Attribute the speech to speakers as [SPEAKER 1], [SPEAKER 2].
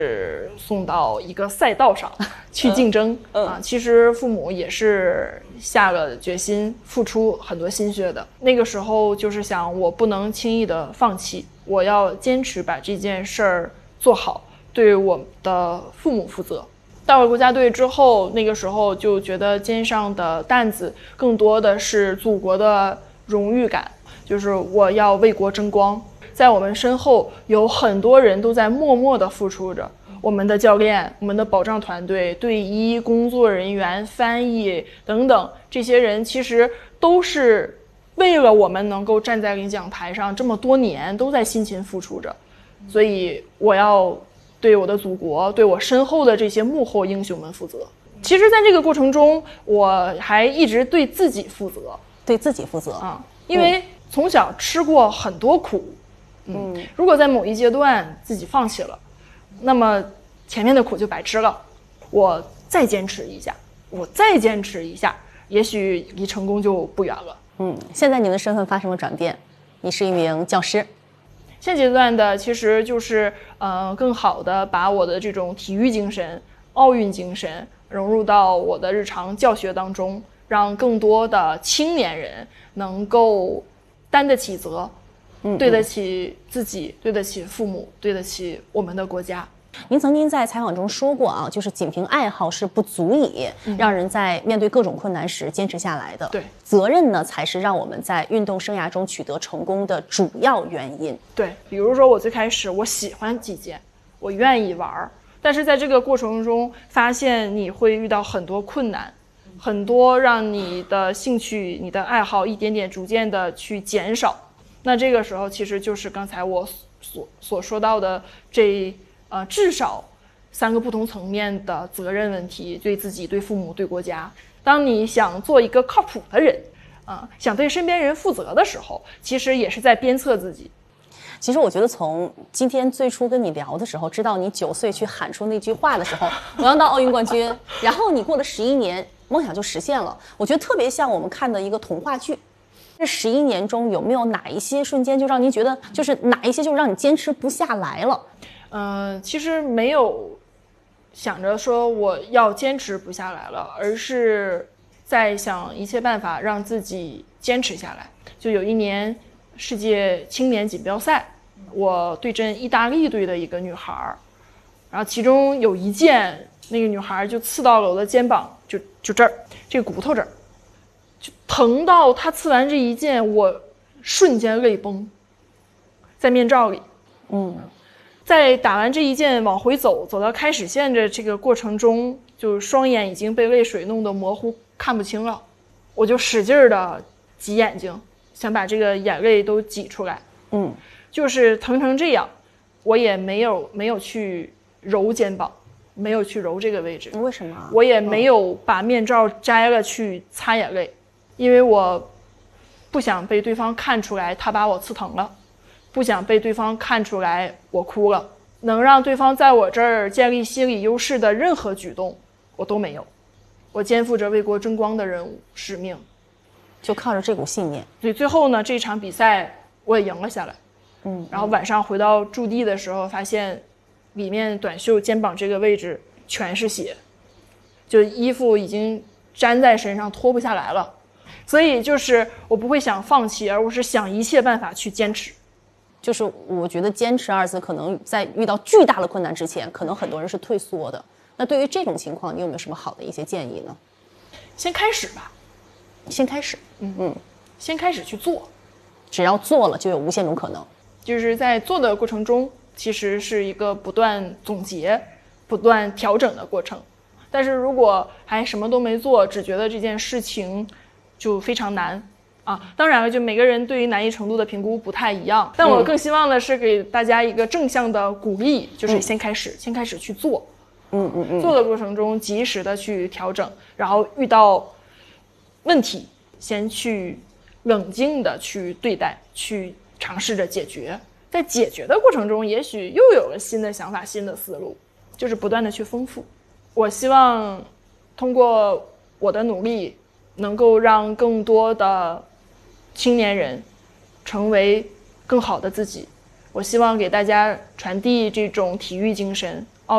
[SPEAKER 1] 送到一个赛道上去竞争其实父母也是下了决心，付出很多心血的。那个时候就是想，我不能轻易的放弃，我要坚持把这件事儿做好，对我的父母负责。到了国家队之后，那个时候就觉得肩上的担子更多的是祖国的荣誉感，就是我要为国争光。在我们身后有很多人都在默默地付出着，我们的教练、我们的保障团队、队医、工作人员、翻译等等，这些人其实都是为了我们能够站在领奖台上这么多年都在辛勤付出着。所以我要对我的祖国，对我身后的这些幕后英雄们负责。其实在这个过程中，我还一直对自己负责。
[SPEAKER 2] 对自己负责
[SPEAKER 1] 因为从小吃过很多苦。如果在某一阶段自己放弃了，那么前面的苦就白吃了。我再坚持一下，也许离成功就不远了。
[SPEAKER 2] 现在您的身份发生了转变，你是一名教师。
[SPEAKER 1] 现阶段的其实就是更好的把我的这种体育精神、奥运精神融入到我的日常教学当中，让更多的青年人能够担得起责，对得起自己，对得起父母，对得起我们的国家。
[SPEAKER 2] 您曾经在采访中说过就是仅凭爱好是不足以让人在面对各种困难时坚持下来的。
[SPEAKER 1] 对，
[SPEAKER 2] 责任呢才是让我们在运动生涯中取得成功的主要原因。
[SPEAKER 1] 对，比如说我最开始我喜欢击剑，我愿意玩，但是在这个过程中发现你会遇到很多困难，很多让你的兴趣、你的爱好一点点逐渐的去减少。那这个时候其实就是刚才我所说到的至少3个不同层面的责任问题，对自己、对父母、对国家。当你想做一个靠谱的人想对身边人负责的时候，其实也是在鞭策自己。
[SPEAKER 2] 其实我觉得从今天最初跟你聊的时候，知道你9岁去喊出那句话的时候，我要当奥运冠军，然后你过了11年，梦想就实现了。我觉得特别像我们看的一个童话剧。这11年中有没有哪一些瞬间就让您觉得，就是哪一些就让你坚持不下来了？
[SPEAKER 1] 其实没有想着说我要坚持不下来了，而是在想一切办法让自己坚持下来。就有一年世界青年锦标赛，我对阵意大利队的一个女孩，然后其中有一箭，那个女孩就刺到了我的肩膀，就这儿，这个骨头这儿，就疼到她刺完这一箭，我瞬间泪崩，在面罩里。在打完这一箭往回走到开始线的这个过程中，就双眼已经被泪水弄得模糊，看不清了。我就使劲的挤眼睛，想把这个眼泪都挤出来。就是疼成这样，我也没有去揉肩膀，没有去揉这个位置。
[SPEAKER 2] 为什么？
[SPEAKER 1] 我也没有把面罩摘了去擦眼泪，因为我不想被对方看出来他把我刺疼了，不想被对方看出来我哭了。能让对方在我这儿建立心理优势的任何举动我都没有。我肩负着为国争光的任务使命，
[SPEAKER 2] 就靠着这股信念。
[SPEAKER 1] 所以最后呢，这场比赛我也赢了下来。然后晚上回到驻地的时候，发现里面短袖肩膀这个位置全是血，就衣服已经粘在身上脱不下来了。所以就是我不会想放弃，而我是想一切办法去坚持。
[SPEAKER 2] 就是我觉得坚持2字可能在遇到巨大的困难之前，可能很多人是退缩的。那对于这种情况，你有没有什么好的一些建议呢？
[SPEAKER 1] 先开始吧，
[SPEAKER 2] 先开始，
[SPEAKER 1] 先开始去做，
[SPEAKER 2] 只要做了就有无限种可能。
[SPEAKER 1] 就是在做的过程中，其实是一个不断总结、不断调整的过程。但是如果还什么都没做，只觉得这件事情就非常难当然了，就每个人对于难易程度的评估不太一样，但我更希望的是给大家一个正向的鼓励，就是先开始去做。做的过程中及时的去调整，然后遇到问题先去冷静的去对待，去尝试着解决。在解决的过程中，也许又有了新的想法、新的思路，就是不断的去丰富。我希望通过我的努力，能够让更多的青年人成为更好的自己。我希望给大家传递这种体育精神，